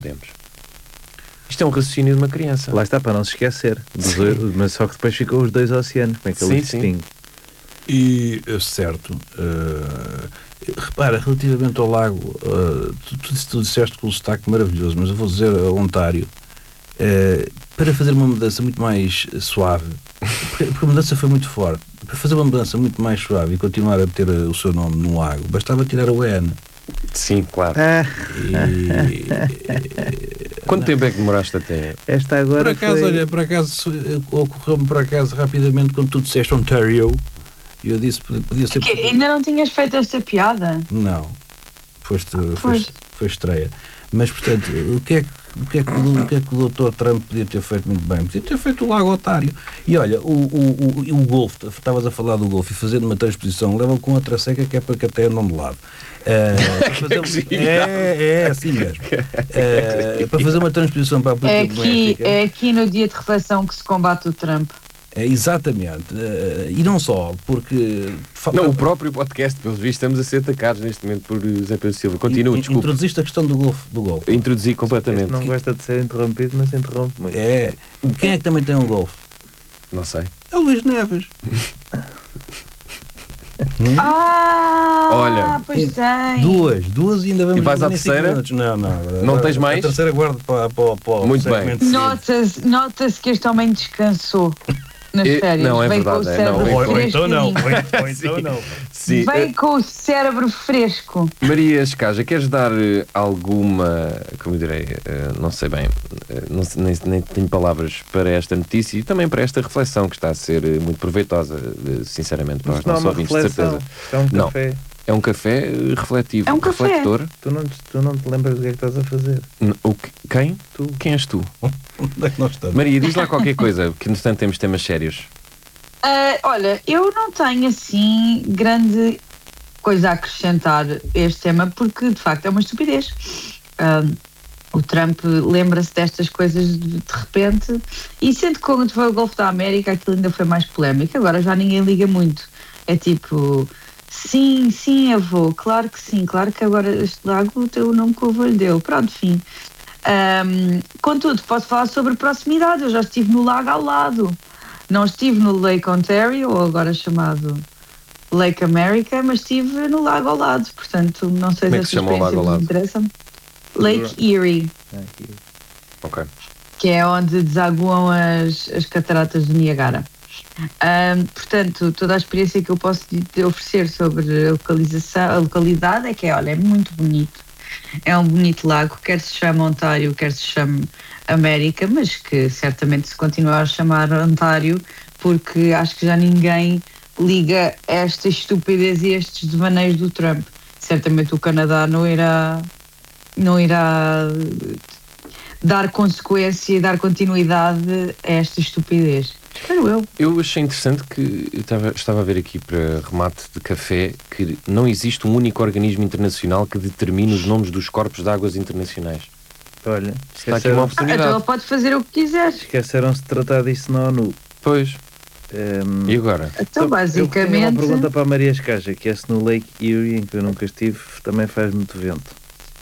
podemos. Isto é um raciocínio de uma criança. Lá está, para não se esquecer. Mas só que depois ficam os 2 oceanos. Como é que ele distingue? E, certo, repara, relativamente ao lago, tu disseste com um sotaque maravilhoso, mas eu vou dizer a Ontário, para fazer uma mudança muito mais suave, porque a mudança foi muito forte, para fazer uma mudança muito mais suave e continuar a ter o seu nome no lago, bastava tirar o EN. Sim, claro. Quanto tempo é que demoraste até? Esta agora por acaso, foi... olha, por acaso, ocorreu-me por acaso rapidamente quando tu disseste Ontario, e eu disse, podia ser... Que ainda não tinhas feito esta piada? Não. Foi estreia. Mas, portanto, o que é que o Dr. Trump podia ter feito muito bem? Podia ter feito o Lago Ontário. E olha, o golfe, estavas a falar do golfe, e fazendo uma transposição, levam com outra seca que é para que até andam de lado. É assim mesmo. Para fazer uma transposição para a política doméstica. É aqui no dia de reflexão que se combate o Trump. Exatamente. E não só, porque... Não, o próprio podcast, pelos vistos, estamos a ser atacados neste momento por Zé Pedro Silva. Continua, desculpa. Introduziste a questão do golfe. Introduzi completamente. Não gosta de ser interrompido, mas interrompe muito. Quem é que também tem um golfe? Não sei. É o Luís Neves. Olha, pois tem. Duas e ainda vamos... E vais à terceira? Não tens mais? A terceira guardo para muito bem. Nota-se que este homem descansou nas férias. Não, é vem verdade. Com o cérebro Sim. Vem com o cérebro fresco. Maria Escaja, queres dar alguma, como eu direi, não sei bem, nem tenho palavras para esta notícia e também para esta reflexão que está a ser muito proveitosa, sinceramente, para os nossos ouvintes, de certeza. É um café. É um café refletivo, é um café. reflector. Tu não te lembras do que é que estás a fazer? Quem? Tu. Quem és tu? Onde é que nós estamos? Maria, diz lá qualquer coisa, que entretanto temos temas sérios. Olha, eu não tenho assim grande coisa a acrescentar a este tema, porque de facto é uma estupidez. O Trump lembra-se destas coisas de repente, e sendo que quando foi o Golfo da América aquilo ainda foi mais polémico, agora já ninguém liga muito. É tipo... Sim, avô, claro que sim, claro que agora este lago tem o nome que o avô lhe deu. Pronto, fim. Contudo, posso falar sobre proximidade. Eu já estive no lago ao lado. Não estive no Lake Ontario, ou agora chamado Lake America, mas estive no lago ao lado. Portanto, não sei se essa experiência vos interessa. Lake Erie. Ok. Que é onde desaguam as cataratas do Niagara. Portanto, toda a experiência que eu posso te oferecer sobre a localidade é que é muito bonito. É um bonito lago, quer se chame Ontário, quer se chame América, mas que certamente se continuar a chamar Ontário, porque acho que já ninguém liga esta estupidez e estes devaneios do Trump. Certamente o Canadá não irá dar consequência e dar continuidade a esta estupidez. Espero eu. Eu achei interessante que estava a ver aqui para remate de café que não existe um único organismo internacional que determine os nomes dos corpos de águas internacionais. Olha, está aqui uma oportunidade. Então ele pode fazer o que quiser. Esqueceram-se de tratar disso na ONU. Pois. E agora? Então, basicamente... Eu tenho uma pergunta para a Maria Escaja, que é se no Lake Erie, em que eu nunca estive, também faz muito vento.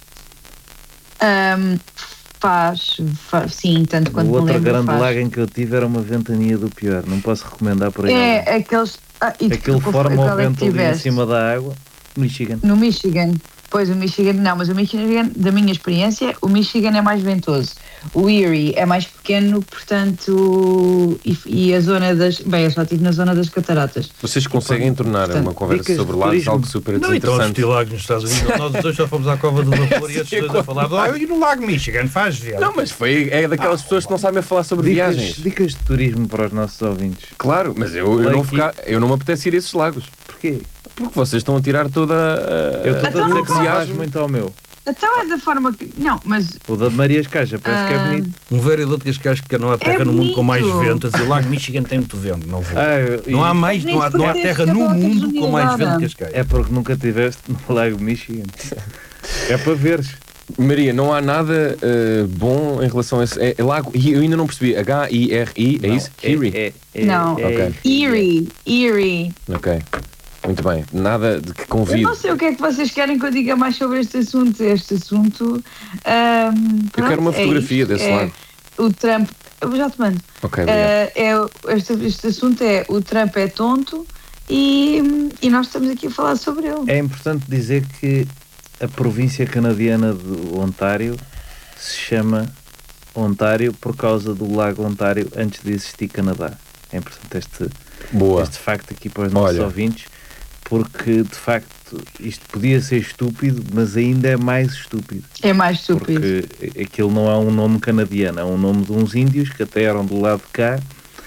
Faz, sim, tanto quanto me lembro. O outro grande lago em que eu tive era uma ventania do pior, não posso recomendar por aí. Aquilo forma o vento ali em cima da água. Michigan. No Michigan. Pois, o Michigan não, mas o Michigan, da minha experiência, o Michigan é mais ventoso. O Erie é mais pequeno, portanto, e a zona das... Bem, eu só estive na zona das cataratas. Vocês conseguem tornar uma conversa sobre lagos algo super interessante? Então, os lagos nos Estados Unidos, nós dois já fomos à Cova do Vapor e estes dois a falar e no Lago Michigan, faz ver. Não, mas é daquelas pessoas que não sabem falar sobre viagens. Dicas de turismo para os nossos ouvintes. Claro, mas eu não me apetece ir a esses lagos. Porquê? Porque vocês estão a tirar toda a... Eu estou a dizer que viajo muito ao meu. Então é da forma que... Não, mas... O da Maria Escaja, parece que é bonito. Um vereador de Cascais que não há terra no mundo com mais vento. A dizer, o Lago Michigan tem muito vento. Não vou. Não há terra no mundo com mais vento que Cascais. É porque nunca estiveste no Lago Michigan. É para veres. Maria, não há nada bom em relação a esse lago. Eu ainda não percebi. H-I-R-I, é isso? Erie? Não. Okay. Erie. Ok. Muito bem. Nada de que convide. Eu não sei o que é que vocês querem que eu diga mais sobre este assunto. Este assunto... eu quero uma fotografia desse lado. O Trump... Eu já te mando. Ok, este assunto é o Trump é tonto e nós estamos aqui a falar sobre ele. É importante dizer que a província canadiana de Ontário se chama Ontário por causa do lago Ontário antes de existir Canadá. É importante este facto aqui para os nossos ouvintes, porque de facto isto podia ser estúpido, mas ainda é mais estúpido. É mais estúpido. Porque aquilo não é um nome canadiano, é um nome de uns índios que até eram do lado de cá,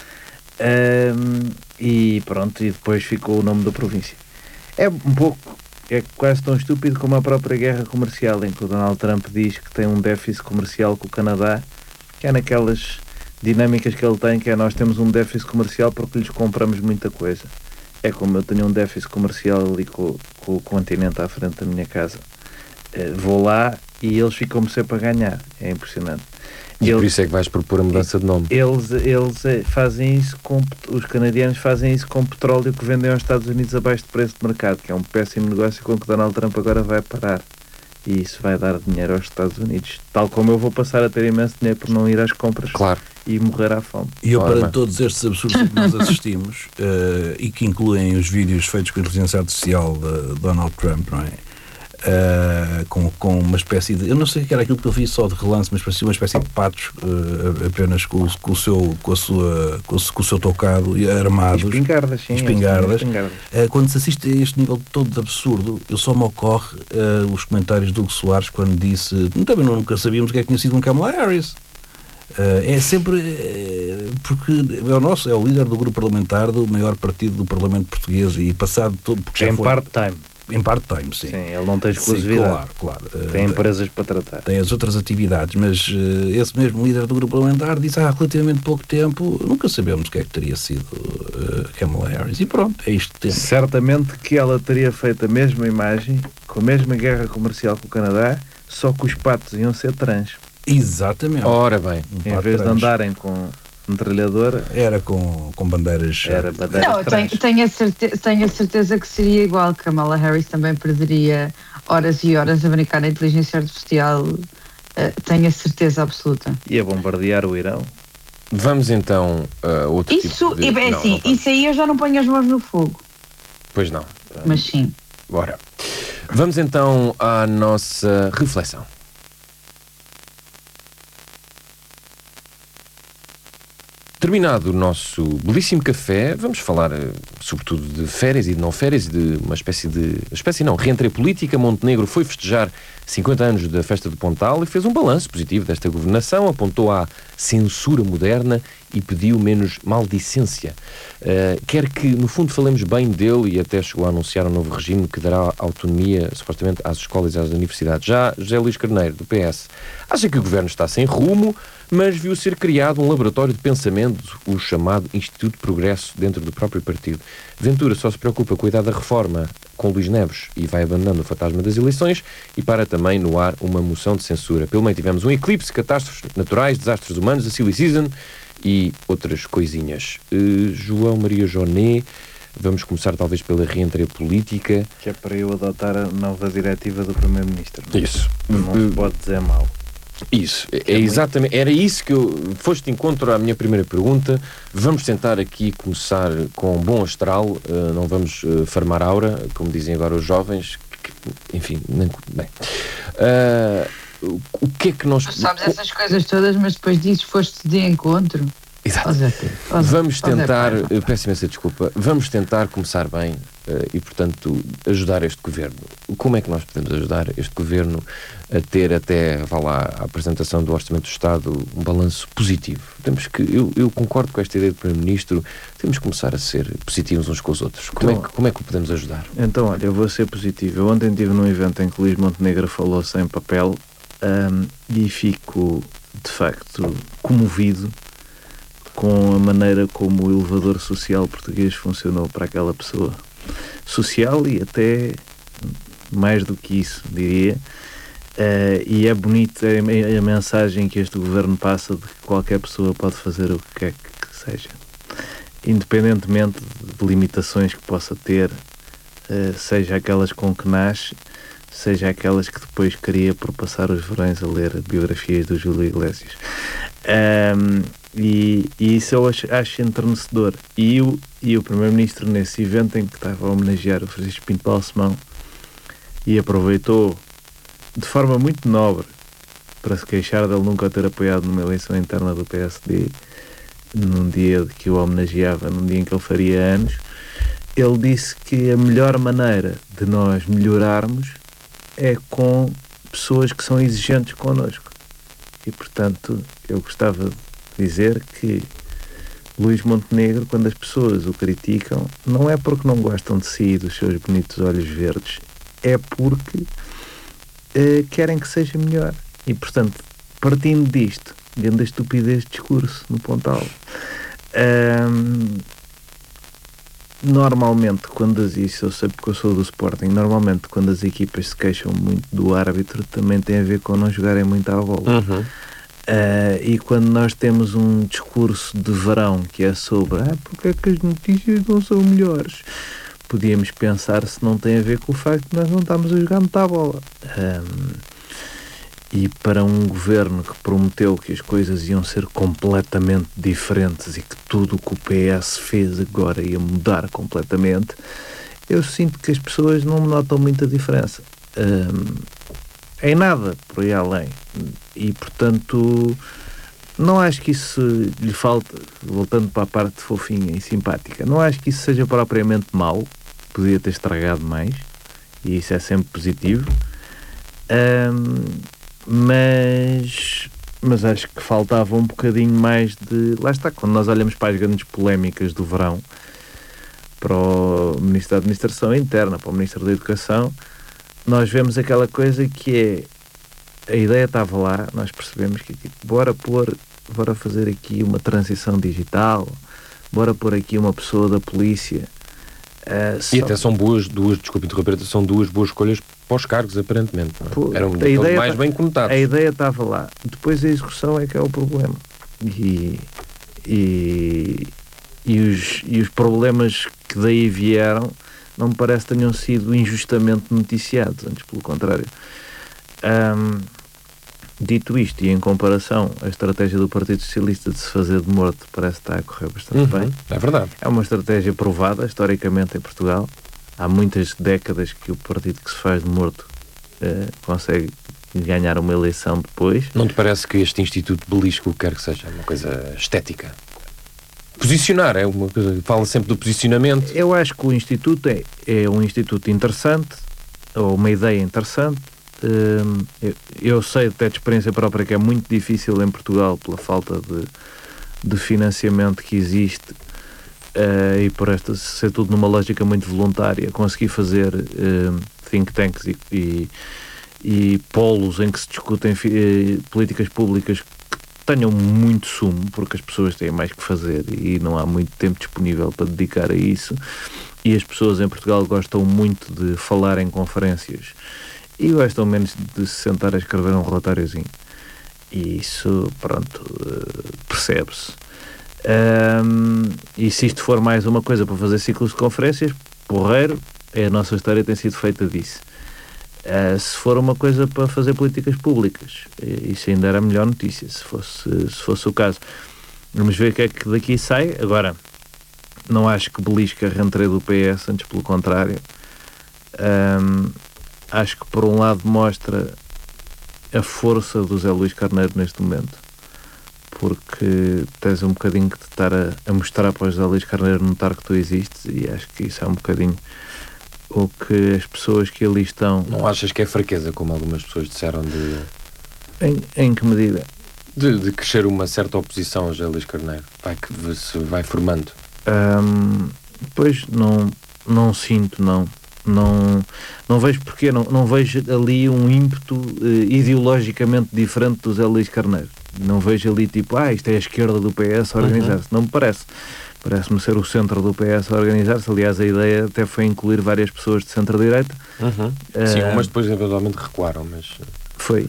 e pronto, e depois ficou o nome da província. É quase tão estúpido como a própria guerra comercial, em que o Donald Trump diz que tem um déficit comercial com o Canadá, que é naquelas dinâmicas que ele tem, que é nós temos um déficit comercial porque lhes compramos muita coisa. É como eu tenho um déficit comercial ali com o continente à frente da minha casa. Vou lá e eles ficam-me sempre a ganhar. É impressionante. E por isso é que vais propor a mudança de nome. Eles fazem isso os canadianos fazem isso com petróleo que vendem aos Estados Unidos abaixo de preço de mercado, que é um péssimo negócio com que Donald Trump agora vai parar. E isso vai dar dinheiro aos Estados Unidos. Tal como eu vou passar a ter imenso dinheiro por não ir às compras. Claro. E morrer à fome. E eu, para todos estes absurdos que nós assistimos, e que incluem os vídeos feitos com a inteligência artificial de Donald Trump, não é? Com uma espécie de... Eu não sei o que era aquilo que eu vi só de relance, mas parecia uma espécie de patos apenas com o seu tocado e armados. Espingardas, sim. Espingardas. Quando se assiste a este nível todo de absurdo, eu só me ocorre os comentários do Hugo Soares quando disse também nunca sabíamos o que é que tinha sido um Kamala Harris. É sempre porque é o líder do grupo parlamentar do maior partido do Parlamento português e passado todo... Porque em part-time. Em part-time, sim. Sim, ele não tem exclusividade. Claro. Tem empresas para tratar. Tem as outras atividades, mas esse mesmo líder do grupo parlamentar disse há relativamente pouco tempo, nunca sabemos o que é que teria sido Kamala Harris. E pronto, é isto que temos. Certamente que ela teria feito a mesma imagem, com a mesma guerra comercial com o Canadá, só que os patos iam ser trans. Exatamente. Ora bem. Em vez de andarem com metralhadora, era com bandeiras. Era bandeiras. Não, tenho a certeza que seria igual. Kamala Harris também perderia horas e horas a brincar na inteligência artificial. Tenho a certeza absoluta. Ia bombardear o Irão. Vamos então a outro tipo de... Isso aí eu já não ponho as mãos no fogo. Pois não. Mas sim. Bora. Vamos então à nossa reflexão. Terminado o nosso belíssimo café, vamos falar sobretudo de férias e de não férias, e de uma reentrée política. Montenegro foi festejar 50 anos da festa do Pontal e fez um balanço positivo desta governação, apontou à censura moderna e pediu menos maldicência. Quer que, no fundo, falemos bem dele e até chegou a anunciar um novo regime que dará autonomia, supostamente, às escolas e às universidades. Já José Luís Carneiro, do PS, acha que o governo está sem rumo, mas viu ser criado um laboratório de pensamento, o chamado Instituto de Progresso, dentro do próprio partido. Ventura só se preocupa com a idade da reforma com Luís Neves e vai abandonando o fantasma das eleições e para também no ar uma moção de censura. Pelo meio tivemos um eclipse, catástrofes naturais, desastres humanos, a silly season e outras coisinhas. João Maria Joné, vamos começar talvez pela reentrée política. Que é para eu adotar a nova diretiva do Primeiro-Ministro. Isso. Não se pode dizer mal. Isso, exatamente, era isso que foste de encontro à minha primeira pergunta. Vamos tentar aqui começar com bom astral, não vamos farmar aura, como dizem agora os jovens, enfim, bem. O que é que nós... Sabes essas coisas todas, mas depois dizes foste de encontro. Exato. Vamos tentar, peço imensa desculpa, vamos tentar começar bem e, portanto, ajudar este governo. Como é que nós podemos ajudar este governo a ter até, a apresentação do Orçamento do Estado, um balanço positivo? Temos que, eu concordo com esta ideia do Primeiro-Ministro, temos que começar a ser positivos uns com os outros. Como é que o podemos ajudar? Então, olha, eu vou ser positivo. Eu ontem estive num evento em que Luís Montenegro falou sem papel e fico, de facto, comovido com a maneira como o elevador social português funcionou para aquela pessoa. Social e até mais do que isso, diria. E é bonita a mensagem que este governo passa de que qualquer pessoa pode fazer o que quer que seja. Independentemente de limitações que possa ter seja aquelas com que nasce, seja aquelas que depois queria por passar os verões a ler biografias do Júlio Iglesias. E isso eu acho enternecedor. E o Primeiro-Ministro, nesse evento em que estava a homenagear o Francisco Pinto Balsemão, e aproveitou de forma muito nobre para se queixar dele nunca ter apoiado numa eleição interna do PSD, num dia que o homenageava, num dia em que ele faria anos, ele disse que a melhor maneira de nós melhorarmos é com pessoas que são exigentes connosco. E, portanto, eu gostava de dizer que Luís Montenegro, quando as pessoas o criticam, não é porque não gostam de si e dos seus bonitos olhos verdes, é porque querem que seja melhor. E, portanto, partindo disto, dentro da estupidez de discurso no Pontal, normalmente, quando isso, eu sei porque eu sou do Sporting, normalmente quando as equipas se queixam muito do árbitro, também tem a ver com não jogarem muito à bola. E quando nós temos um discurso de verão que é sobre porque é que as notícias não são melhores, podíamos pensar se não tem a ver com o facto de nós não estamos a jogar muito à bola. E para um governo que prometeu que as coisas iam ser completamente diferentes e que tudo o que o PS fez agora ia mudar completamente, eu sinto que as pessoas não notam muita diferença. Em nada, por aí além. E, portanto, não acho que isso lhe falte, voltando para a parte fofinha e simpática, não acho que isso seja propriamente mau, podia ter estragado mais, e isso é sempre positivo. Mas acho que faltava um bocadinho mais de... Lá está, quando nós olhamos para as grandes polémicas do verão, para o Ministro da Administração Interna, para o Ministro da Educação, nós vemos aquela coisa que é... A ideia estava lá, nós percebemos que tipo, bora fazer aqui uma transição digital, bora pôr aqui uma pessoa da polícia. E até são são duas boas escolhas para os cargos, aparentemente. Não é? Eram mais bem conotados. A ideia estava lá. Depois a execução é que é o problema. E os problemas que daí vieram não me parece que tenham sido injustamente noticiados, antes pelo contrário. Dito isto, e em comparação, a estratégia do Partido Socialista de se fazer de morto parece estar a correr bastante bem. É verdade. É uma estratégia provada, historicamente, em Portugal. Há muitas décadas que o partido que se faz de morto consegue ganhar uma eleição depois. Não te parece que este Instituto belisca o que quer que seja? É uma coisa estética? Posicionar, é uma coisa... Fala sempre do posicionamento. Eu acho que o Instituto é um Instituto interessante, ou uma ideia interessante. Eu sei até de experiência própria que é muito difícil em Portugal pela falta de financiamento que existe e por ser tudo numa lógica muito voluntária, conseguir fazer think tanks e polos em que se discutem políticas públicas que tenham muito sumo, porque as pessoas têm mais que fazer e não há muito tempo disponível para dedicar a isso, e as pessoas em Portugal gostam muito de falar em conferências e gostam menos de se sentar a escrever um relatóriozinho. E isso, pronto, percebe-se. E se isto for mais uma coisa para fazer ciclos de conferências, porreiro, a nossa história tem sido feita disso. Se for uma coisa para fazer políticas públicas, isso ainda era a melhor notícia, se fosse o caso. Vamos ver o que é que daqui sai. Agora, não acho que belisca a rentrée do PS, antes pelo contrário. Acho que por um lado mostra a força do Zé Luís Carneiro neste momento, porque tens um bocadinho que te estar a mostrar para o José Luís Carneiro notar que tu existes, e acho que isso é um bocadinho o que as pessoas que ali estão... Não achas que é fraqueza, como algumas pessoas disseram, Em que medida? De crescer uma certa oposição ao José Luís Carneiro, que se vai formando? Pois, não sinto, não vejo porquê, não vejo ali um ímpeto ideologicamente diferente do Zé Luís Carneiro. Não vejo ali tipo, isto é a esquerda do PS a organizar-se. Não me parece. Parece-me ser o centro do PS a organizar-se. Aliás, a ideia até foi incluir várias pessoas de centro-direita. Sim, umas depois eventualmente recuaram, mas... Foi.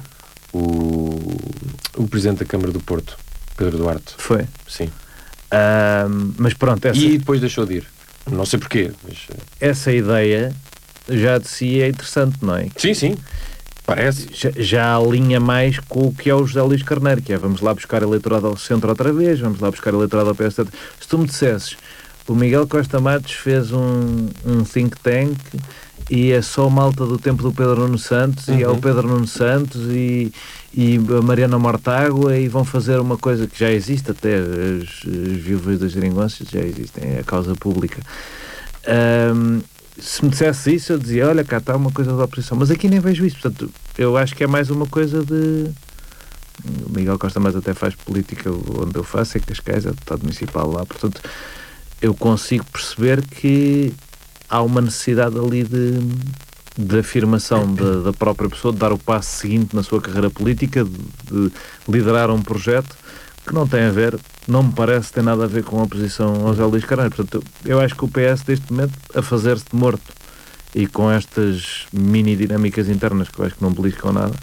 O Presidente da Câmara do Porto, Pedro Duarte. Foi. Sim. Mas pronto, E depois deixou de ir. Não sei porquê, mas... Essa ideia já de si é interessante, não é? Sim, parece. Já alinha mais com o que é o José Luís Carneiro, que é vamos lá buscar eleitorado ao centro outra vez, vamos lá buscar eleitorado ao PS. Se tu me dissesses, o Miguel Costa Matos fez um think tank e é só malta do tempo do Pedro Nuno Santos e é o Pedro Nuno Santos e a Mariana Mortágua e vão fazer uma coisa que já existe até, as viúvas das geringonças já existem, é a causa pública. Se me dissesse isso, eu dizia, olha, cá está uma coisa da oposição, mas aqui nem vejo isso, portanto, eu acho que é mais uma coisa de... O Miguel Costa Matos até faz política onde eu faço, é Cascais, é deputado municipal lá, portanto, eu consigo perceber que há uma necessidade ali de afirmação da própria pessoa, de dar o passo seguinte na sua carreira política, de liderar um projeto que não tem a ver, não me parece ter nada a ver com a oposição ao José Luís Carneiro. Portanto, eu acho que o PS, neste momento, a fazer-se de morto e com estas mini dinâmicas internas que eu acho que não beliscam nada,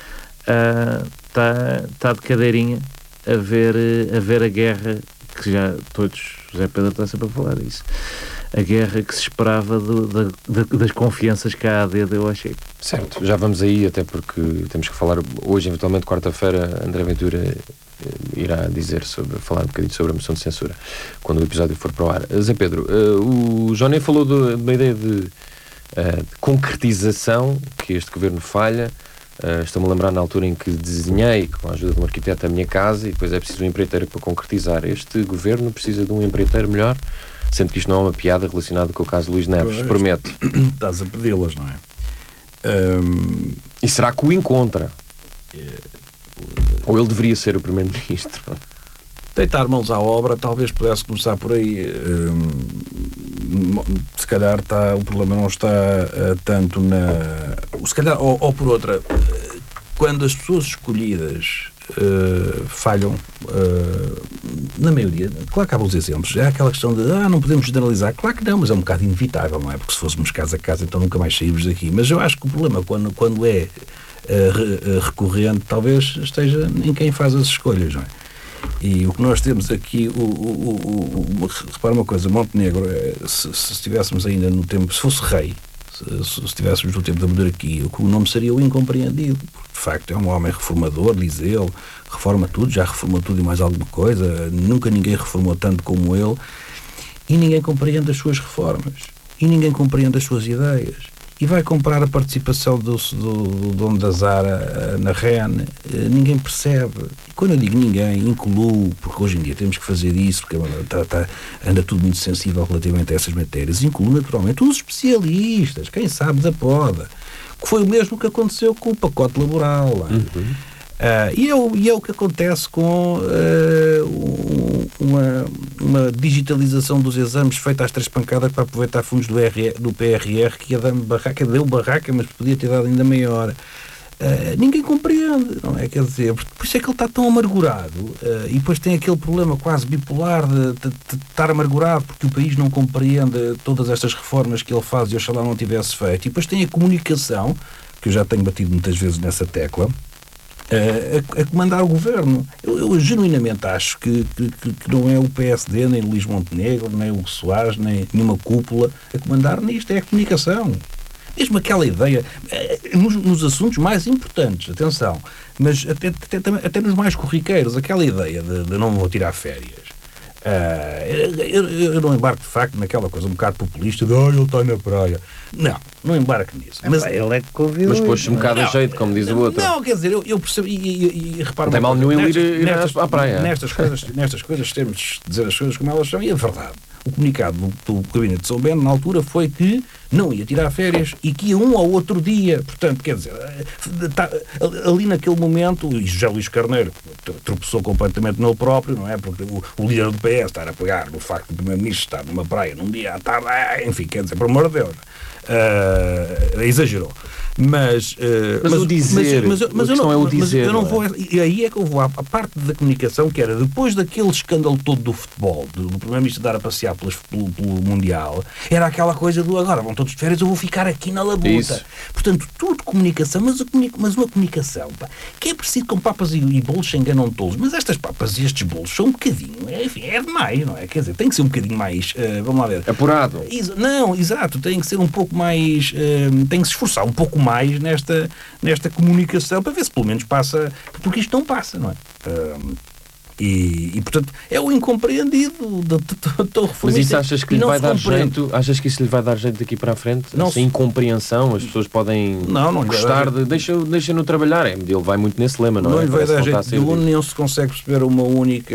está de cadeirinha a ver a guerra que já todos, José Pedro está sempre a falar disso, a guerra que se esperava das confianças que a AD deu ao Chega. Certo, já vamos aí, até porque temos que falar hoje, eventualmente quarta-feira, André Ventura irá falar um bocadinho sobre a moção de censura, quando o episódio for para o ar. Zé Pedro, o Johnny falou de uma ideia de concretização que este governo falha. Estou-me a lembrar na altura em que desenhei, com a ajuda de um arquiteto, a minha casa, e depois é preciso um empreiteiro para concretizar. Este governo precisa de um empreiteiro melhor, sendo que isto não é uma piada relacionada com o caso Luís Neves, prometo. Estás a pedi-las, não é? E será que o encontra? Ou ele deveria ser o primeiro-ministro? Deitar mãos à obra, talvez pudesse começar por aí. Se calhar o problema não está tanto na... Se calhar, ou por outra, quando as pessoas escolhidas falham, na maioria, claro que há bons exemplos, é aquela questão de não podemos generalizar, claro que não, mas é um bocado inevitável, não é? Porque se fôssemos casa a casa, então nunca mais saímos daqui. Mas eu acho que o problema, quando é recorrente, talvez esteja em quem faz as escolhas, não é? E o que nós temos aqui, repara uma coisa, Montenegro, se estivéssemos ainda no tempo, se fosse rei, se estivéssemos no tempo da monarquia, o nome seria o incompreendido, porque de facto é um homem reformador, diz ele, reforma tudo, já reformou tudo e mais alguma coisa, nunca ninguém reformou tanto como ele, e ninguém compreende as suas reformas, e ninguém compreende as suas ideias. E vai comprar a participação do dono da Zara na REN, ninguém percebe. E quando eu digo ninguém, incluo, porque hoje em dia temos que fazer isso, porque anda tudo muito sensível relativamente a essas matérias, incluo naturalmente os especialistas, quem sabe da poda, que foi o mesmo que aconteceu com o pacote laboral. E é o que acontece com uma digitalização dos exames feita às 3 pancadas para aproveitar fundos do PRR, que ia dando barraca, deu barraca, mas podia ter dado ainda maior. Ninguém compreende, não é? Quer dizer, por isso é que ele está tão amargurado, e depois tem aquele problema quase bipolar de estar amargurado porque o país não compreende todas estas reformas que ele faz e oxalá não tivesse feito. E depois tem a comunicação, que eu já tenho batido muitas vezes nessa tecla, a comandar o governo. Eu genuinamente acho que não é o PSD, nem o Luís Montenegro, nem o Soares, nem nenhuma cúpula a comandar nisto, é a comunicação. Mesmo aquela ideia, nos assuntos mais importantes, atenção, mas até nos mais corriqueiros, aquela ideia de não vou tirar férias. Eu não embarco de facto naquela coisa um bocado populista de ele está na praia. Não embarco nisso. Mas ele é que convidou. Mas pôs-se um bocado a jeito, como diz o outro. Não, quer dizer, eu percebo e reparo. Não tem mal nenhum ir à praia. Nestas coisas temos de dizer as coisas como elas são, e a verdade. O comunicado do Gabinete de São Bento, na altura, foi que não ia tirar férias e que ia um ao outro dia. Portanto, quer dizer, ali naquele momento, e José Luís Carneiro tropeçou completamente nele próprio, não é? Porque o líder do PS estar a pegar no facto do Primeiro-Ministro estar numa praia num dia à tarde, enfim, quer dizer, por amor de Deus, exagerou. Mas o dizer, mas eu não vou. E aí é que eu vou à parte da comunicação, que era depois daquele escândalo todo do futebol, do Primeiro-Ministro dar a passear pelo Mundial, era aquela coisa do agora vão todos todos de férias, eu vou ficar aqui na labuta. Isso. Portanto, tudo comunicação, mas uma comunicação, pá, que é preciso com papas e bolos se enganam tolos, mas estas papas e estes bolos são um bocadinho, é demais, não é? Quer dizer, tem que ser um bocadinho mais, vamos lá ver. Apurado. Não, exato, tem que ser um pouco mais, tem que se esforçar um pouco mais nesta comunicação para ver se pelo menos passa, porque isto não passa, não é? E portanto, é o incompreendido da reformista. Mas isso achas que lhe vai dar jeito? Achas que isso lhe vai dar jeito daqui para a frente? Não, essa incompreensão, as pessoas podem não gostar de... Deixa-no trabalhar. Ele vai muito nesse lema, não é? Não lhe vai dar jeito nenhum. Não se consegue perceber uma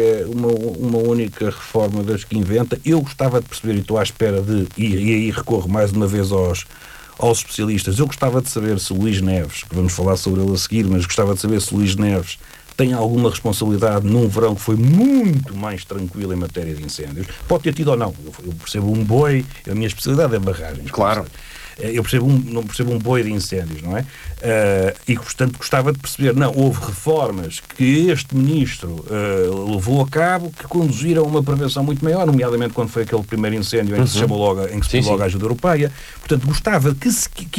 única reforma das que inventa. Eu gostava de perceber, e estou à espera de, e aí recorro mais uma vez aos especialistas, eu gostava de saber se o Luís Neves, que vamos falar sobre ele a seguir, mas gostava de saber se o Luís Neves tem alguma responsabilidade num verão que foi muito mais tranquilo em matéria de incêndios. Pode ter tido ou não. Eu percebo um boi, a minha especialidade é barragens. Claro. Eu não percebo um boi de incêndios, não é? E, portanto, gostava de perceber, não, houve reformas que este ministro levou a cabo que conduziram a uma prevenção muito maior, nomeadamente quando foi aquele primeiro incêndio em que se chamou logo, se pediu logo a ajuda europeia. Portanto, gostava que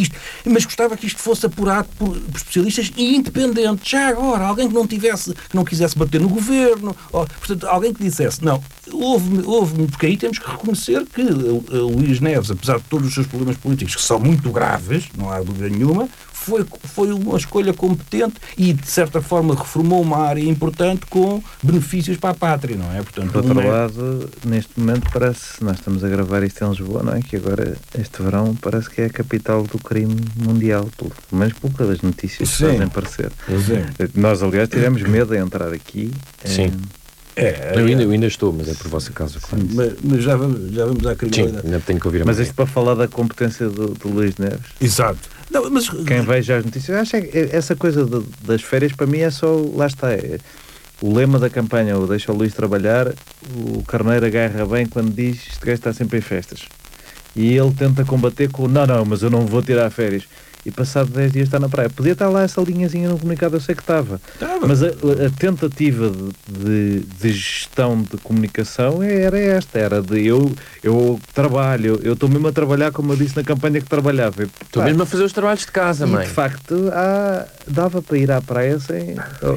isto fosse apurado por especialistas e independentes. Já agora, alguém que não quisesse bater no governo, portanto, alguém que dissesse, não, houve, porque aí temos que reconhecer que Luís Neves, apesar de todos os seus problemas políticos, que são muito graves, não há dúvida nenhuma, foi uma escolha competente e, de certa forma, reformou uma área importante com benefícios para a pátria, não é? Portanto, por outro lado, neste momento parece, nós estamos a gravar isto em Lisboa, não é? Que agora, este verão, parece que é a capital do crime mundial, pelo menos pelas notícias que fazem parecer. Nós, aliás, tivemos medo de entrar aqui. Sim. Eu ainda estou, mas é por vossa causa, claro. Mas já vamos à criminalidade. Sim, ainda tenho que ouvir a Mas isto para falar da competência do Luís Neves. Exato. Não, mas... Quem veja as notícias, acha que essa coisa das férias, para mim, é só, lá está, o lema da campanha, o deixa o Luís trabalhar, o Carneiro agarra bem quando diz este gajo está sempre em festas. E ele tenta combater com, não, mas eu não vou tirar férias. E passado 10 dias está na praia. Podia estar lá essa linhazinha no comunicado, eu sei que estava. Mas a tentativa de gestão de comunicação era esta, era de eu trabalho, eu estou mesmo a trabalhar como eu disse na campanha que trabalhava. Estou mesmo a fazer os trabalhos de casa, mãe. De facto, dava para ir à praia sem...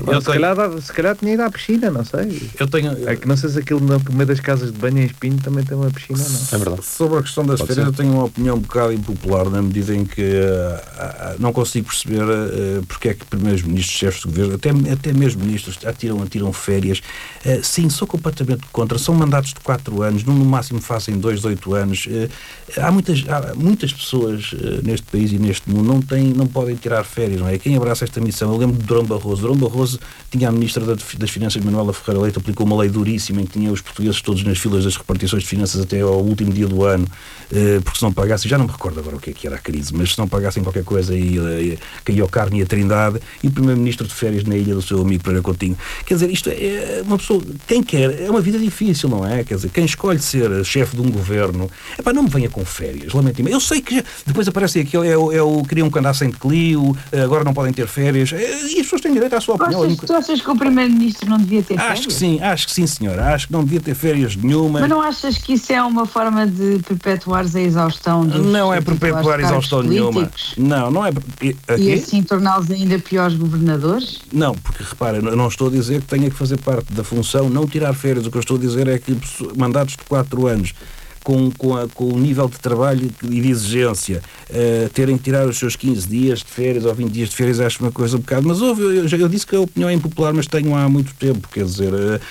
Se calhar tinha ido à piscina, não sei. É que não sei se aquilo no meio das casas de banho em Espinho também tem uma piscina, não. É verdade. Sobre a questão das férias, eu tenho uma opinião um bocado impopular, na medida em que não consigo perceber porque é que primeiros ministros, chefes de governo, até mesmo ministros atiram férias. Sim, sou completamente contra. São mandatos de 4 anos, no máximo fazem 2, 8 anos. Há muitas pessoas neste país e neste mundo não podem tirar férias, não é? Quem abraça esta missão, eu lembro de Durão Barroso. Durão Barroso tinha a ministra das Finanças, Manuela Ferreira Leite, aplicou uma lei duríssima em que tinha os portugueses todos nas filas das repartições de finanças até ao último dia do ano, porque se não pagassem, já não me recordo agora o que é que era a crise, mas se não pagassem qualquer coisa e caiu a Carne e a Trindade, e o primeiro-ministro de férias na ilha do seu amigo Pereira Coutinho. Quer dizer, isto é uma pessoa, quem quer, é uma vida difícil, não é? Quer dizer, quem escolhe ser chefe de um governo, não me venha com férias, lamento. Eu sei que depois aparece aquele, queriam que andassem de Clio, agora não podem ter férias, e as pessoas têm direito à sua opinião. Tu achas que o primeiro-ministro não devia ter férias? Acho que sim, senhora, acho que não devia ter férias nenhuma. Mas não achas que isso é uma forma de perpetuares a exaustão dos... Não é perpetuar a exaustão nenhuma. Não é. E assim torná-los ainda piores governadores? Não, porque repara, eu não estou a dizer que tenha que fazer parte da função não tirar férias. O que eu estou a dizer é que mandatos de 4 anos com o nível de trabalho e de exigência, terem que tirar os seus 15 dias de férias ou 20 dias de férias, acho uma coisa um bocado, mas eu disse que a opinião é impopular, mas tenho há muito tempo, quer dizer,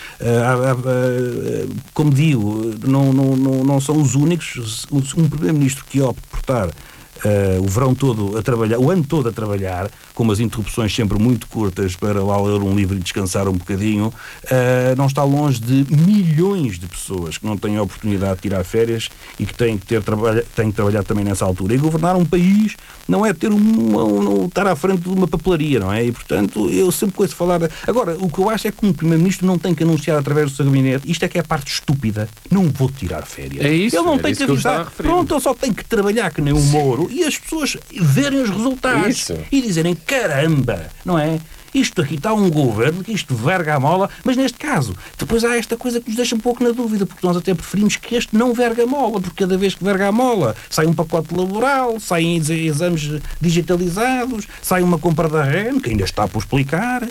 como digo, não são os únicos. Um primeiro-ministro que opte por estar o verão todo a trabalhar, o ano todo a trabalhar, com umas interrupções sempre muito curtas para lá ler um livro e descansar um bocadinho, não está longe de milhões de pessoas que não têm a oportunidade de tirar férias e que têm que trabalhar também nessa altura. E governar um país não é estar à frente de uma papelaria, não é? E, portanto, eu sempre coisa falar... Agora, o que eu acho é que um primeiro-ministro não tem que anunciar através do seu gabinete, isto é que é a parte estúpida, não vou tirar férias. É isso, ele não tem que avisar. Pronto, ele só tem que trabalhar que nem um Moro e as pessoas verem os resultados e dizerem, caramba, não é? isto aqui está um governo que isto verga a mola, mas neste caso, depois há esta coisa que nos deixa um pouco na dúvida, porque nós até preferimos que este não verga a mola, porque cada vez que verga a mola sai um pacote laboral, saem exames digitalizados, sai uma compra da REN, que ainda está por explicar,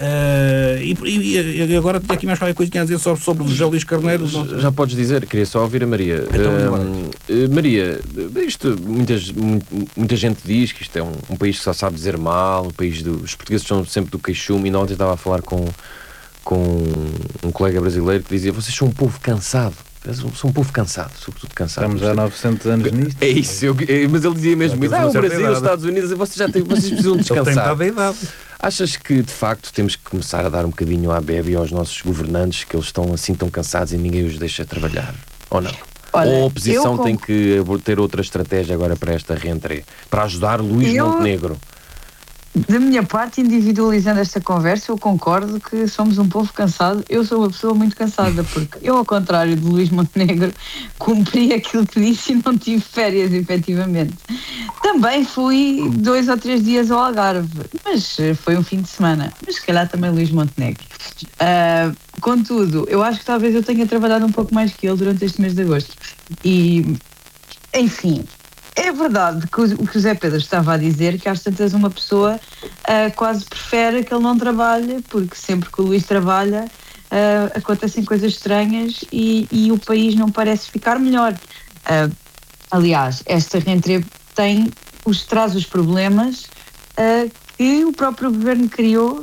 e agora tem aqui mais qualquer coisa que tinha a dizer sobre o José Luís Carneiro. Já podes dizer, queria só ouvir a Maria. Maria, isto, muita gente diz que isto é um país que só sabe dizer mal, os portugueses são sempre do queixume, e ontem estava a falar com um colega brasileiro que dizia: vocês são um povo cansado. São um povo cansado, sobretudo cansado. Estamos há 900 anos nisto. É isso, mas ele dizia mesmo isso. O Brasil, os Estados Unidos, vocês precisam descansar. Achas que, de facto, temos que começar a dar um bocadinho à bebe aos nossos governantes, que eles estão assim tão cansados e ninguém os deixa trabalhar? Ou não? Olha, ou a oposição tem que ter outra estratégia agora para esta reentrée, para ajudar Luís Montenegro? Da minha parte, individualizando esta conversa, eu concordo que somos um povo cansado. Eu sou uma pessoa muito cansada, porque eu, ao contrário de Luís Montenegro, cumpri aquilo que disse e não tive férias, efetivamente. Também fui 2 ou 3 dias ao Algarve, mas foi um fim de semana. Mas se calhar também Luís Montenegro. Contudo, eu acho que talvez eu tenha trabalhado um pouco mais que ele durante este mês de agosto. E, enfim... É verdade que o que o Zé Pedro estava a dizer, que às tantas uma pessoa quase prefere que ele não trabalhe, porque sempre que o Luís trabalha acontecem coisas estranhas e o país não parece ficar melhor. Aliás, esta reentrée traz os problemas que o próprio governo criou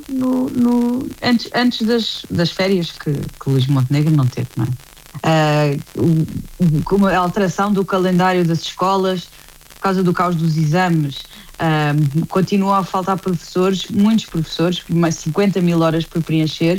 antes das férias que o Luís Montenegro não teve, não é? Como a alteração do calendário das escolas por causa do caos dos exames, continua a faltar professores, muitos professores, mais 50 mil horas por preencher,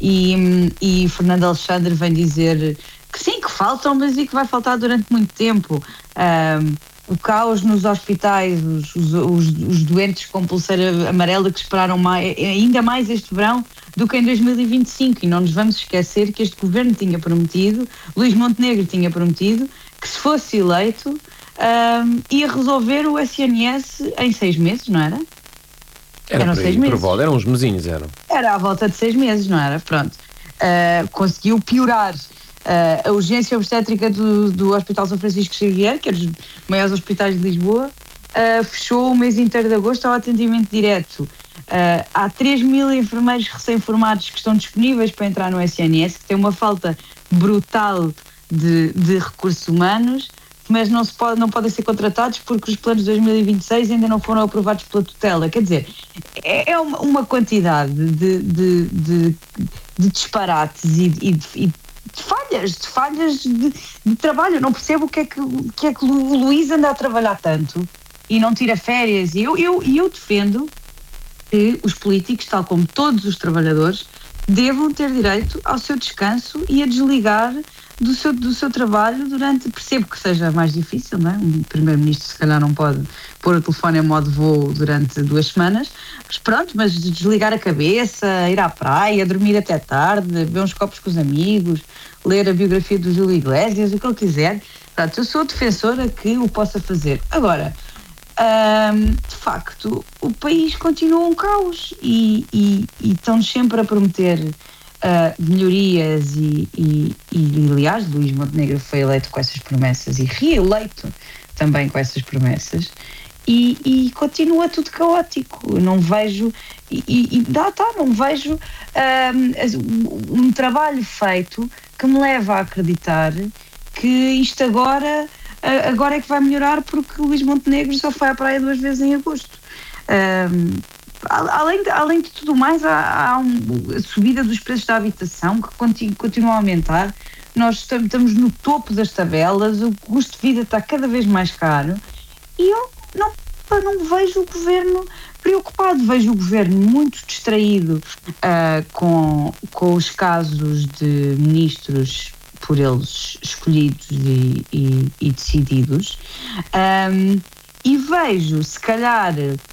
e Fernando Alexandre vem dizer que sim, que faltam, mas e que vai faltar durante muito tempo. O caos nos hospitais, os doentes com pulseira amarela que esperaram ainda mais este verão do que em 2025, e não nos vamos esquecer que este governo tinha prometido, Luís Montenegro tinha prometido, que se fosse eleito ia resolver o SNS em 6 meses, não era? Eram 6 meses. Eram uns mesinhos, eram. Era à volta de 6 meses, não era? Pronto. Conseguiu piorar. A urgência obstétrica do Hospital São Francisco Xavier, que é dos maiores hospitais de Lisboa, fechou o mês inteiro de agosto ao atendimento direto. Há 3 mil enfermeiros recém-formados que estão disponíveis para entrar no SNS, que tem uma falta brutal de recursos humanos, mas não podem ser contratados porque os planos de 2026 ainda não foram aprovados pela tutela. Quer dizer, é uma quantidade de disparates e de falhas de trabalho. Eu não percebo o que é que o Luís anda a trabalhar tanto e não tira férias. E eu defendo que os políticos, tal como todos os trabalhadores, devam ter direito ao seu descanso e a desligar do seu trabalho percebo que seja mais difícil, não é? Um primeiro-ministro se calhar não pode pôr o telefone em modo voo durante 2 semanas, mas desligar a cabeça, ir à praia, dormir até tarde, beber uns copos com os amigos, ler a biografia do Júlio Iglesias, o que ele quiser. Portanto, eu sou defensora que o possa fazer. Agora, de facto, o país continua um caos e estão-nos sempre a prometer melhorias e aliás, Luís Montenegro foi eleito com essas promessas e reeleito também com essas promessas e continua tudo caótico. Não vejo não vejo um trabalho feito que me leva a acreditar que isto agora é que vai melhorar, porque Luís Montenegro só foi à praia 2 vezes em agosto. Além de tudo mais, há a subida dos preços da habitação que continua a aumentar. Nós estamos no topo das tabelas, o custo de vida está cada vez mais caro e eu não vejo o governo preocupado, vejo o governo muito distraído com os casos de ministros por eles escolhidos e decididos, e vejo se calhar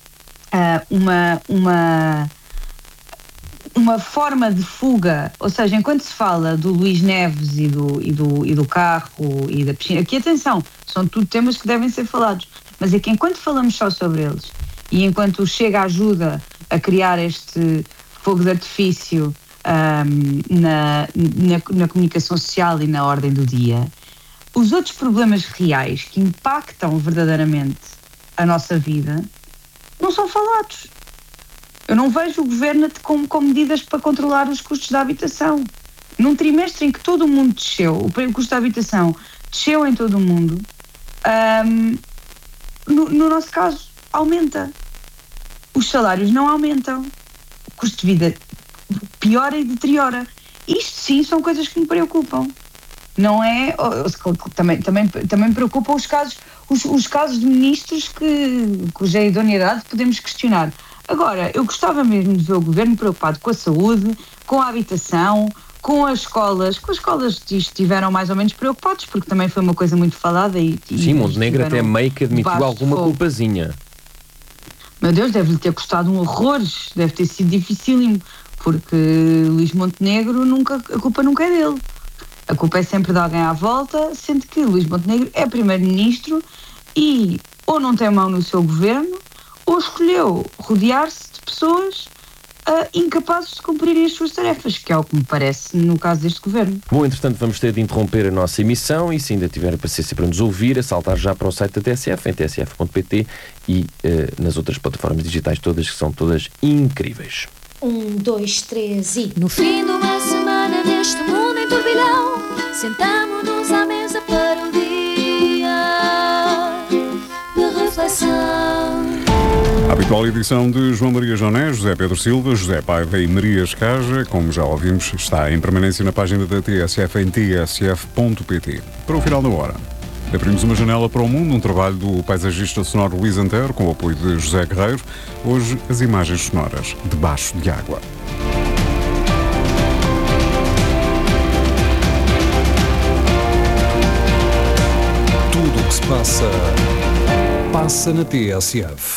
uma forma de fuga, ou seja, enquanto se fala do Luís Neves e do carro e da piscina, aqui atenção, são tudo temas que devem ser falados, mas é que enquanto falamos só sobre eles e enquanto o Chega ajuda a criar este fogo de artifício na comunicação social e na ordem do dia, os outros problemas reais que impactam verdadeiramente a nossa vida não são falados. Eu não vejo o governo com medidas para controlar os custos da habitação. Num trimestre em que todo o mundo desceu, o custo da habitação desceu em todo o mundo, no nosso caso, aumenta. Os salários não aumentam. O custo de vida piora e deteriora. Isto sim são coisas que me preocupam. Não é... Também preocupam os casos de ministros cuja idoneidade podemos questionar. Agora, eu gostava mesmo de ver o governo preocupado com a saúde, com a habitação, com as escolas. Com as escolas estiveram mais ou menos preocupados, porque também foi uma coisa muito falada. Sim, Montenegro até meio que admitiu alguma culpazinha. Meu Deus, deve-lhe ter custado um horrores, deve ter sido dificílimo, porque Luís Montenegro, a culpa nunca é dele. A culpa é sempre de alguém à volta, sendo que Luís Montenegro é primeiro-ministro e ou não tem mão no seu governo, ou escolheu rodear-se de pessoas incapazes de cumprirem as suas tarefas, que é o que me parece no caso deste governo. Bom, entretanto, vamos ter de interromper a nossa emissão e se ainda tiver paciência para nos ouvir, a saltar já para o site da TSF, em tsf.pt e nas outras plataformas digitais todas, que são todas incríveis. 1, 2, 3 e... No fim de uma semana neste mundo em turbilhão, sentamo-nos à mesa para um dia de reflexão. A habitual edição de João Maria Joné, José Pedro Silva, José Paiva e Maria Escaja, como já ouvimos, está em permanência na página da TSF em tsf.pt. Para o final da hora, abrimos uma janela para o mundo, um trabalho do paisagista sonoro Luís Antero, com o apoio de José Guerreiro. Hoje, as imagens sonoras debaixo de água. Tudo o que se passa na TSF.